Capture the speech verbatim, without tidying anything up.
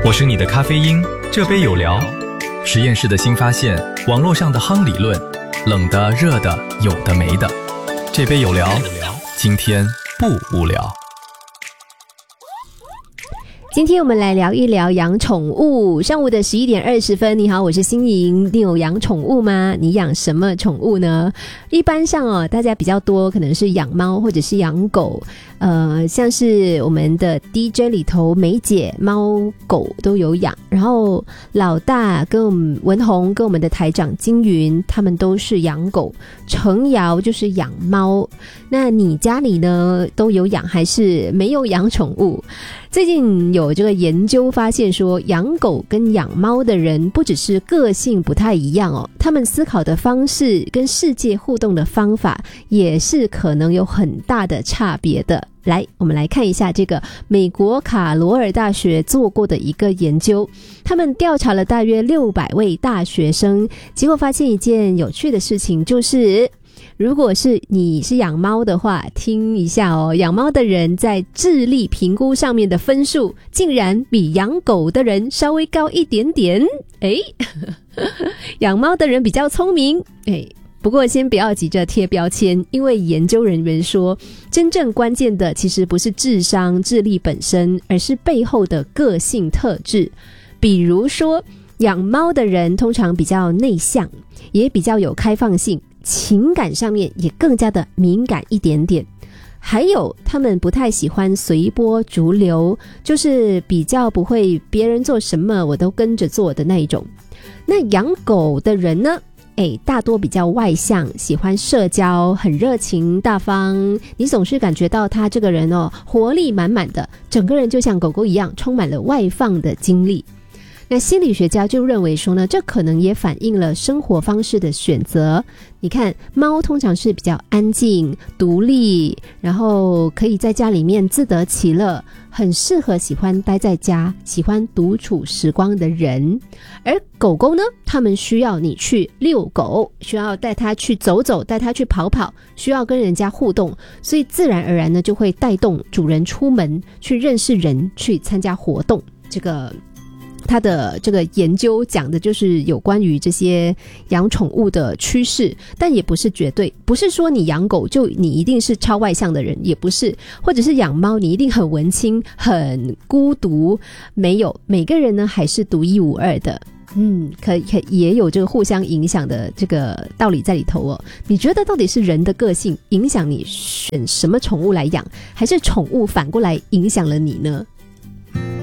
我是你的咖啡因，这杯有聊。实验室的新发现，网络上的夯理论，冷的热的有的没的，这杯有聊，今天不无聊。 今天我们来聊一聊养宠物。上午的十一点二十分，你好，我是心莹。你有养宠物吗？你养什么宠物呢？一般上哦，大家比较多可能是养猫或者是养狗。呃，像是我们的 D J 里头，梅姐猫狗都有养，然后老大跟我们文宏跟我们的台长金云，他们都是养狗，程瑶就是养猫。那你家里呢，都有养还是没有养宠物？最近有这个研究发现说，养狗跟养猫的人不只是个性不太一样哦，他们思考的方式跟世界互动的方法也是可能有很大的差别的。来，我们来看一下这个美国卡罗尔大学做过的一个研究，他们调查了大约六百位大学生，结果发现一件有趣的事情，就是如果是你是养猫的话，听一下哦，养猫的人在智力评估上面的分数竟然比养狗的人稍微高一点点。诶养猫的人比较聪明，诶不过先不要急着贴标签，因为研究人员说，真正关键的其实不是智商、智力本身，而是背后的个性特质。比如说，养猫的人通常比较内向，也比较有开放性，情感上面也更加的敏感一点点。还有他们不太喜欢随波逐流，就是比较不会别人做什么我都跟着做的那一种。那养狗的人呢，诶，大多比较外向，喜欢社交，很热情大方，你总是感觉到他这个人哦，活力满满的，整个人就像狗狗一样，充满了外放的精力。那心理学家就认为说呢，这可能也反映了生活方式的选择。你看，猫通常是比较安静、独立，然后可以在家里面自得其乐，很适合喜欢待在家、喜欢独处时光的人。而狗狗呢，它们需要你去遛狗，需要带它去走走，带它去跑跑，需要跟人家互动，所以自然而然呢，就会带动主人出门去认识人，去参加活动。这个他的这个研究讲的就是有关于这些养宠物的趋势，但也不是绝对，不是说你养狗就你一定是超外向的人，也不是，或者是养猫你一定很文青很孤独，没有，每个人呢还是独一无二的。嗯，可可也有这个互相影响的这个道理在里头哦。你觉得到底是人的个性影响你选什么宠物来养，还是宠物反过来影响了你呢？